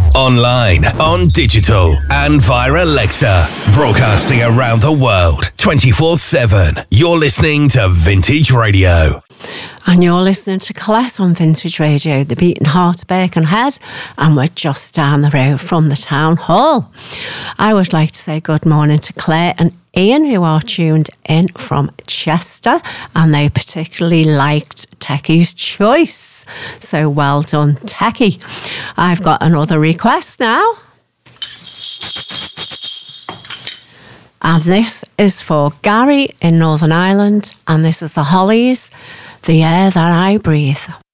online, on digital, and via Alexa. Broadcasting around the world, 24/7. You're listening to Vintage Radio. And you're listening to Colette on Vintage Radio, the beating heart of Birkenhead, and we're just down the road from the town hall. I would like to say good morning to Claire and Ian, who are tuned in from Chester, and they particularly liked Techie's choice. So well done, Techie. I've got another request now. And this is for Gary in Northern Ireland, and this is the Hollies, The Air That I Breathe.